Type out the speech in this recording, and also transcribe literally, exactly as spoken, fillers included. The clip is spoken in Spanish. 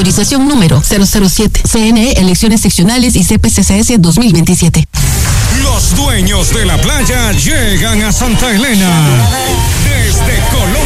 Autorización número cero cero siete. C N E, Elecciones Seccionales y C P C C S dos mil veintisiete. Los dueños de la playa llegan a Santa Elena. Desde Colombia.